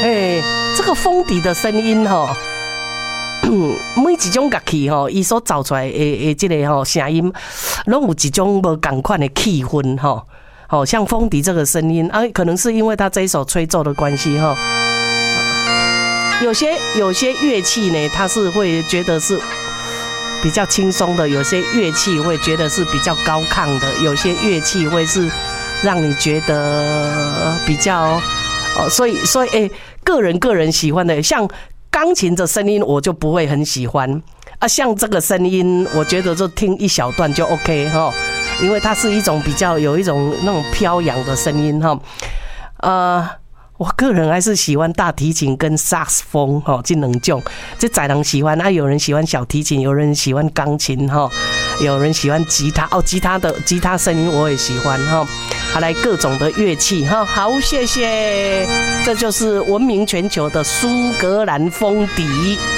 这个风笛的声音哈，每一种乐器哈，伊所造出来的这个哈声音，拢有一种无同款的气氛哈。好像风笛这个声音啊，可能是因为它这一首吹奏的关系哈。有些乐器呢，它是会觉得是比较轻松的；有些乐器会觉得是比较高亢的；有些乐器会是让你觉得比较所以个人喜欢的，像钢琴的声音我就不会很喜欢啊，像这个声音，我觉得就听一小段就 OK 哈，因为它是一种比较有一种那种飘扬的声音哈，我个人还是喜欢大提琴跟萨克斯风哈，这两种，这在人喜欢啊，有人喜欢小提琴，有人喜欢钢琴哈，有人喜欢吉他吉他声音我也喜欢哈。好，来各种的乐器哈，好，谢谢，这就是闻名全球的苏格兰风笛。